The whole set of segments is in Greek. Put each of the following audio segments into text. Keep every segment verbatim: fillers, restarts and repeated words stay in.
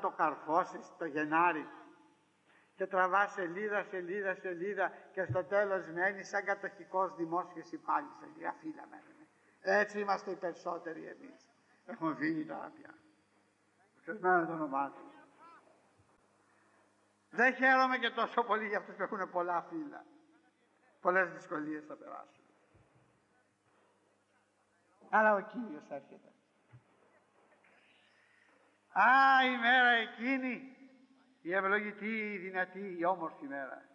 το καρφώσεις το Γενάρη και τραβάς σελίδα, σελίδα, σελίδα και στο τέλος μένει σαν κατοχικός δημόσιος υπάλληλος. Για φύλλα μένουμε. Έτσι είμαστε οι περισσότεροι εμείς. Έχουμε φύγει τώρα πια. Ξεσμένο το όνομά του. Δεν χαίρομαι και τόσο πολύ για αυτούς που έχουν πολλά φύλλα. Πολλές δυσκολίες θα περάσουν. Αλλά ο Κύριος έρχεται. Α, η μέρα εκείνη, η ευλογητή, η δυνατή, η όμορφη μέρα,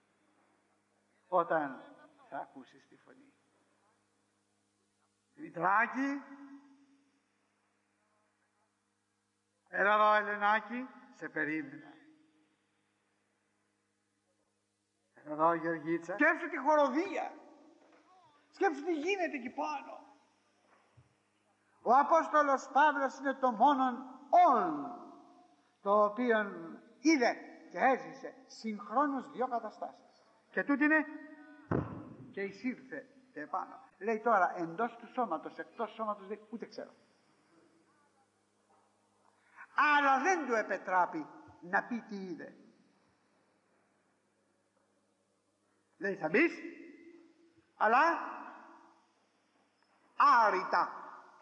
όταν θα ακούσεις τη φωνή. Μητράκι, έλα εδώ Ελενάκι, σε περίμενα. Έλα εδώ Γεωργίτσα. Σκέψου τη χοροδία. Σκέψου τι γίνεται εκεί πάνω. Ο Απόστολος Παύλος είναι το μόνον «ον» το οποίο είδε και έζησε συγχρόνως δύο καταστάσεις. Και τούτη είναι και εισήλθε επάνω. Λέει τώρα εντός του σώματος, εκτός σώματος, λέει, ούτε ξέρω. Αλλά δεν του επετράπει να πει τι είδε. Λέει θα μπεις, αλλά άρρητα.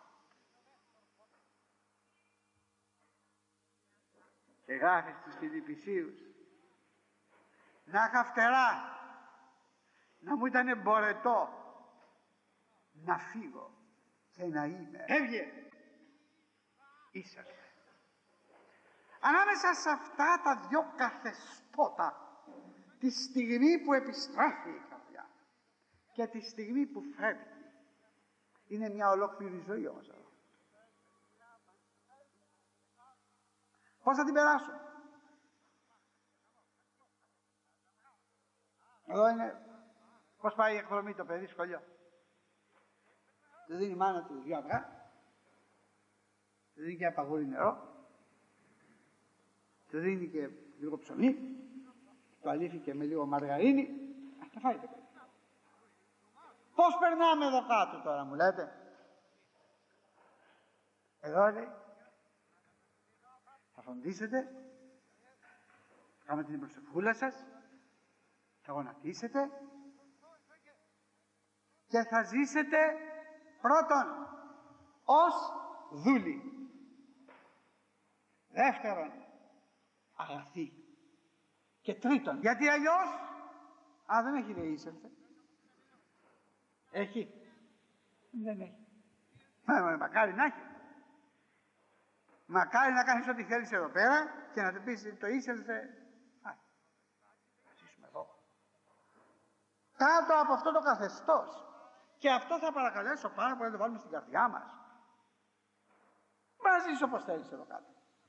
Και γράφει στους Φιλιππισίους, να είχα φτερά, να μου ήταν εμπορετό να φύγω και να είμαι. Έβγε, ήσασταν. Ανάμεσα σε αυτά τα δυο καθεστώτα, τη στιγμή που επιστρέφει η καρδιά και τη στιγμή που φεύγει, είναι μια ολόκληρη ζωή όμως εδώ. Πώς θα την περάσω? Εδώ είναι πώς πάει η εκδρομή το παιδί σχολείο. Του δίνει η μάνα του δυο αυγά, του δίνει και ένα παγούρι νερό, του δίνει και λίγο ψωμί, το αλήφει και με λίγο μαργαρίνη. Αυτό φάει το παιδί. Πώς περνάμε εδώ κάτω τώρα μου λέτε? Εδώ λέει θα φροντίσετε, θα κάνετε την προσευχούλα σας, θα γονατίσετε και θα ζήσετε πρώτον ως δούλοι, δεύτερον αγαθοί και τρίτον, γιατί αλλιώς α δεν έχει λέει ήσελθε, έχει, δεν έχει, μα, μακάρι να έχει. Μακάρι να κάνεις ό,τι θέλεις εδώ πέρα και να του πεις το ήσελθε. Α, θα ζήσουμε εδώ. Κάτω από αυτό το καθεστώς. Και αυτό θα παρακαλέσω πάρα πολύ να το βάλουμε στην καρδιά μας. Μα ζεις όπως θέλεις εδώ κάτω.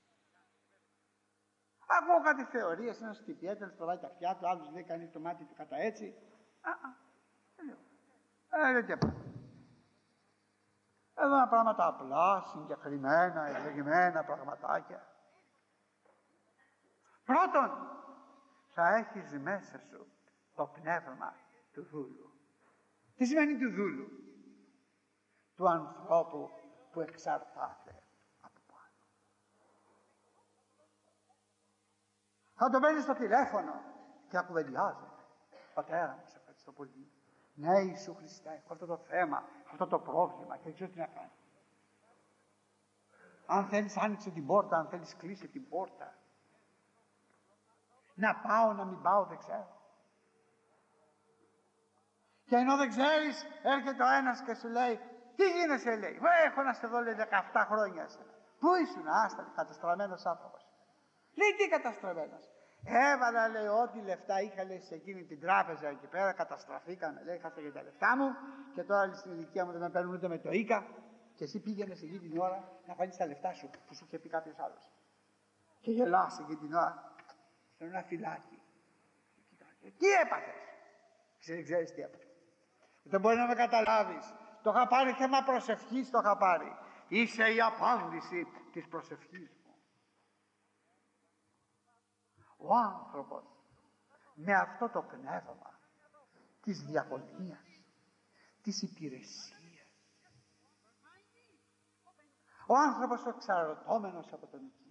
Ακούω κάτι θεωρίες, ένας χτυπιέται, ένας τραβάει τα αυτιά του, άλλος λέει κανείς το μάτι του κατά έτσι. Α, α, δεν λέω. Ε, δεν και πάει. Εδώ είναι πράγματα απλά, συγκεκριμένα, ευλογημένα πραγματάκια. Πρώτον, θα έχεις μέσα σου το πνεύμα του δούλου. Τι σημαίνει του δούλου? Του ανθρώπου που εξαρτάται από πάνω. Θα το παίρνει στο τηλέφωνο και θα κουβεντιάζεται. Πατέρα μου, σε ευχαριστώ πολύ. Ναι, Ιησού Χριστέ, έχω αυτό το θέμα, αυτό το πρόβλημα και δεν ξέρω τι να κάνω. Αν θέλεις άνοιξε την πόρτα, αν θέλεις κλείσε την πόρτα. Να πάω, να μην πάω, δεν ξέρω. Και ενώ δεν ξέρεις, έρχεται ο ένας και σου λέει, τι γίνεσαι, λέει, έχω να σε δω, λέει, δεκαεπτά χρόνια. Πού ήσουν, άστα, καταστραμμένος άνθρωπος. Λέει, τι καταστραμμένος? Έβαλα, λέει, ό,τι λεφτά είχα, λέει, σε εκείνη την τράπεζα εκεί πέρα, καταστραφήκανε, λέει, χάσα για τα λεφτά μου και τώρα λέει, στην ηλικία μου δεν με παίρνουν ούτε με το ίκα και εσύ πήγαινες εκεί την ώρα να βάλεις τα λεφτά σου που σου είχε πει κάποιος άλλος. Και γελάς εκεί την ώρα, σε ένα φυλάκι. Τι έπαθες? Δεν ξέρεις τι έπαθες. Δεν μπορεί να με καταλάβεις. Το είχα πάρει θέμα προσευχής, το είχα πάρει. Είσαι η απάντηση της προσευχής μου. Ο άνθρωπος με αυτό το πνεύμα της διακονίας, της υπηρεσίας, ο άνθρωπος ο εξαρτώμενος από τον